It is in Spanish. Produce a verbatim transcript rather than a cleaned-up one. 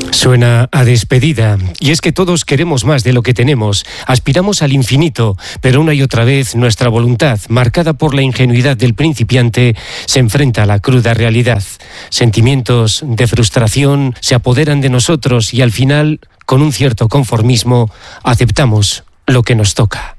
Suena a despedida, y es que todos queremos más de lo que tenemos, aspiramos al infinito, pero una y otra vez nuestra voluntad, marcada por la ingenuidad del principiante, se enfrenta a la cruda realidad. Sentimientos de frustración se apoderan de nosotros y al final, con un cierto conformismo, aceptamos lo que nos toca.